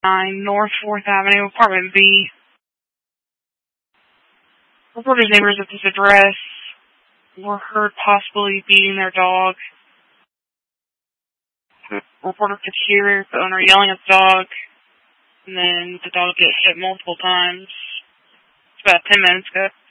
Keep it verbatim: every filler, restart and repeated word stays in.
nine North fourth Avenue, Apartment B. Reporters neighbors at this address were heard possibly beating their dog. The reporter could hear the owner yelling at the dog, and then the dog get hit multiple times. It's about ten minutes ago.